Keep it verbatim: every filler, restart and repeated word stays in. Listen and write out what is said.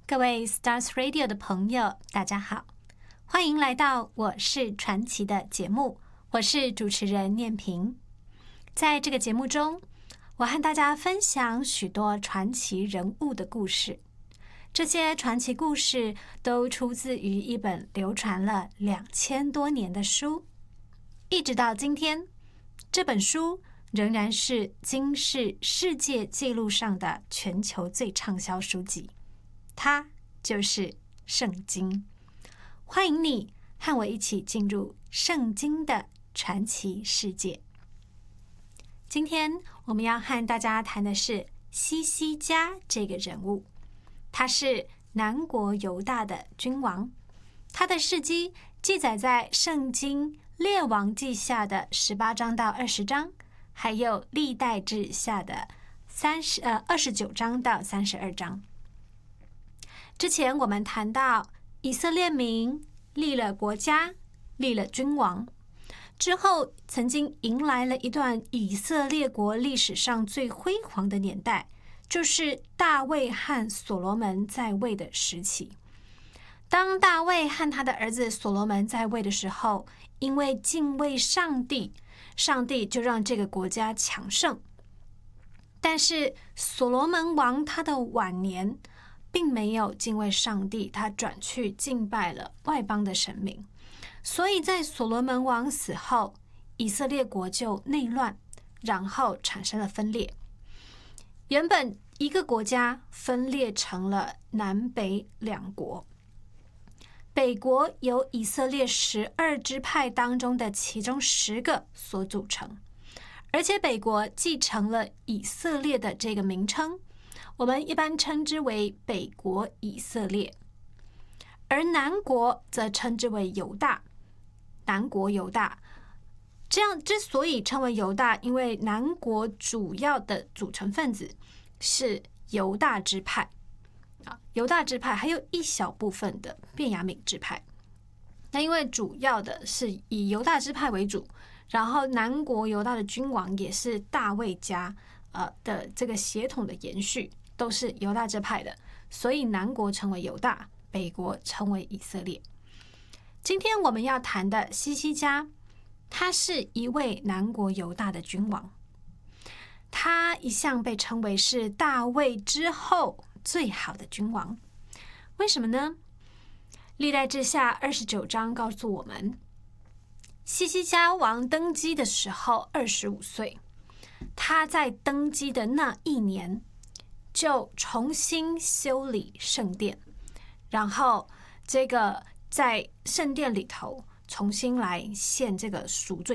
各位 Stars Radio 的朋友，大家好，欢迎来到我是传奇的节目，我是主持人念萍。在这个节目中，我和大家分享许多传奇人物的故事。这些传奇故事都出自于一本流传了两千多年的书，一直到今天，这本书仍然是金氏世界纪录上的全球最畅销书籍，它就是圣经。欢迎你和我一起进入圣经的传奇世界。今天我们要和大家谈的是西西家这个人物，他是南国犹大的君王，他的事迹记载在圣经列王记下的十八章到二十章，还有历代志下的三十呃二十九章到三十二章。之前我们谈到以色列民立了国家，立了君王之后，曾经迎来了一段以色列国历史上最辉煌的年代，就是大卫和所罗门在位的时期。当大卫和他的儿子所罗门在位的时候，因为敬畏上帝，上帝就让这个国家强盛。但是所罗门王他的晚年并没有敬畏上帝，他转去敬拜了外邦的神明，所以在所罗门王死后，以色列国就内乱，然后产生了分裂。原本一个国家分裂成了南北两国，北国由以色列十二支派当中的其中十个所组成，而且北国继承了以色列的这个名称，我们一般称之为北国以色列，而南国则称之为犹大，南国犹大。这样之所以称为犹大，因为南国主要的组成分子是犹大支派啊，犹大支派还有一小部分的便雅悯支派。那因为主要的是以犹大支派为主，然后南国犹大的君王也是大卫家呃的这个血统的延续，都是犹大支派的，所以南国称为犹大，北国称为以色列。今天我们要谈的西西家，他是一位南国犹大的君王，他一向被称为是大卫之后最好的君王。为什么呢？历代志下二十九章告诉我们，西西家王登基的时候二十五岁，他在登基的那一年就重新修理圣殿，然后这个在圣殿里头重新来献这个赎罪